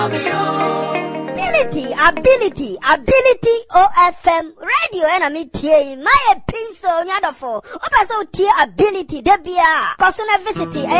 Ability OFM radio and me tie my pencil nyadofo oba so tie ability debia personal visit